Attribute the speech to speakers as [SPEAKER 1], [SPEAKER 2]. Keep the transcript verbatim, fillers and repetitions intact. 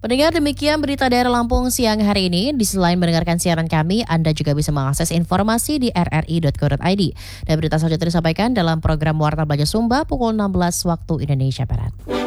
[SPEAKER 1] Pendengar, demikian berita daerah Lampung siang hari ini. Di selain mendengarkan siaran kami, Anda juga bisa mengakses informasi di r r i dot co dot i d. Dan berita selanjutnya disampaikan dalam program Warta Belanja Sumba pukul enam belas waktu Indonesia Barat.